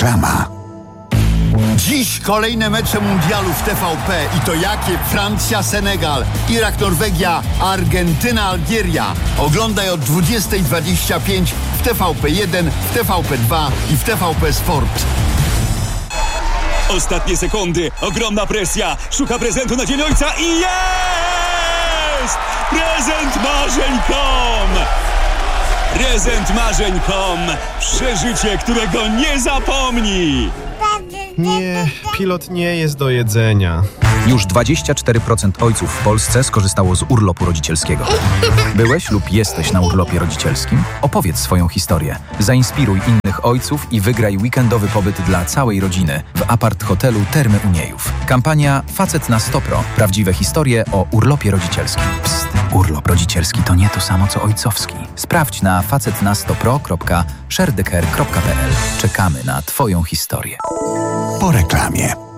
Reklama. Dziś kolejne mecze mundialu w TVP i to jakie? Francja, Senegal, Irak, Norwegia, Argentyna, Algieria. Oglądaj od 20:25 w TVP1, w TVP2 i w TVP Sport. Ostatnie sekundy, ogromna presja, szuka prezentu na Dzień Ojca i jest! Prezent marzeń.com! Prezent marzeń.com. Przeżycie, którego nie zapomni. Nie, pilot nie jest do jedzenia. Już 24% ojców w Polsce skorzystało z urlopu rodzicielskiego. Byłeś lub jesteś na urlopie rodzicielskim? Opowiedz swoją historię. Zainspiruj innych ojców i wygraj weekendowy pobyt dla całej rodziny w apart-hotelu Termy Uniejów. Kampania Facet na 100 Pro. Prawdziwe historie o urlopie rodzicielskim. Psst, urlop rodzicielski to nie to samo co ojcowski. Sprawdź na facetna100pro.sharedecare.pl. Czekamy na Twoją historię. Po reklamie.